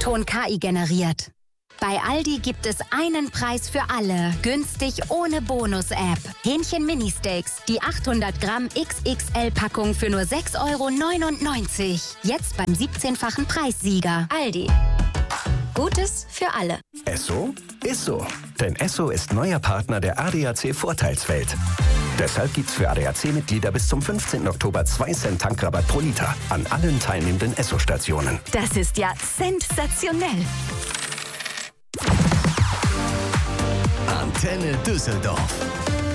Klingelton KI generiert. Bei Aldi gibt es einen Preis für alle. Günstig ohne Bonus-App. Hähnchen Mini-Steaks. Die 800 Gramm XXL-Packung für nur 6,99 €. Jetzt beim 17-fachen Preissieger. Aldi. Gutes für alle. Esso ist so. Denn Esso ist neuer Partner der ADAC Vorteilswelt. Deshalb gibt's für ADAC-Mitglieder bis zum 15. Oktober 2 Cent Tankrabatt pro Liter an allen teilnehmenden Esso-Stationen. Das ist ja sensationell. Antenne Düsseldorf.